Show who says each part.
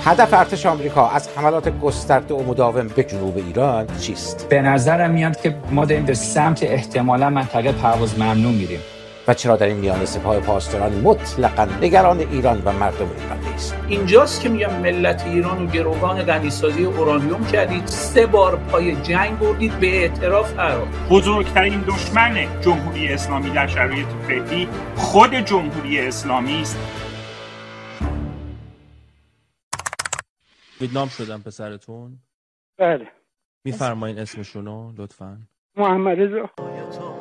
Speaker 1: هدف ارتش آمریکا از حملات گسترده و مداوم به جنوب ایران چیست؟
Speaker 2: به نظرم میاد که ما داریم به سمت احتمالاً منطقه پرواز ممنوع میریم.
Speaker 1: و چرا در این میان سپاه پاسداران مطلقاً نگران ایران و مردم ایران نیست؟
Speaker 3: اینجاست که میگم ملت ایران و گروگان غنیسازی اورانیوم کردید، 3 بار پای جنگ بردید، به اعتراف فرار.
Speaker 4: بزرگترین دشمن جمهوری اسلامی در شرایط فعلی خود جمهوری اسلامی است.
Speaker 5: ویتنام شدن پسرتون؟
Speaker 6: بله.
Speaker 5: میفرمایین اسمشونو لطفاً.
Speaker 6: محمد رضا.